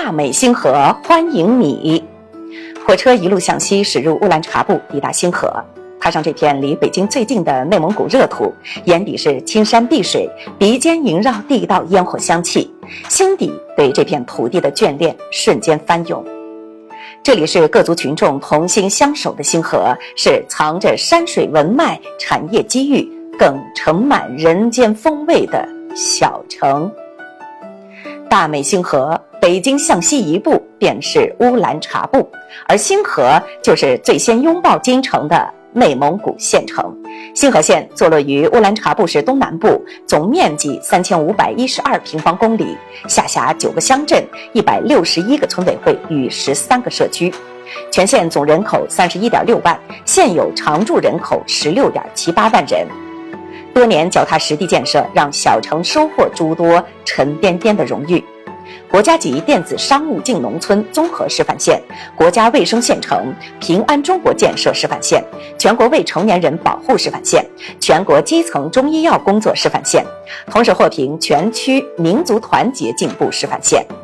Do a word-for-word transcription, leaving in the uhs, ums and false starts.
大美星河欢迎你。火车一路向西驶入乌兰察布，抵达星河。踏上这片离北京最近的内蒙古热土，眼底是青山碧水，鼻尖萦绕地道烟火香气，心底对这片土地的眷恋瞬间翻涌。这里是各族群众同心相守的星河，是藏着山水文脉、产业机遇，更盛满人间风味的小城。大美星河，北京向西一步便是乌兰察布，而星河就是最先拥抱京城的内蒙古县城。星河县坐落于乌兰察布市东南部，总面积三千五百一十二平方公里，下辖九个乡镇、一百六十一个村委会与十三个社区。全县总人口三十一点六万，现有常住人口十六点七八万人。多年脚踏实地建设，让小城收获诸多沉甸甸的荣誉。国家级电子商务进农村综合示范县，国家卫生县城，平安中国建设示范县，全国未成年人保护示范县，全国基层中医药工作示范县，同时获评全区民族团结进步示范县。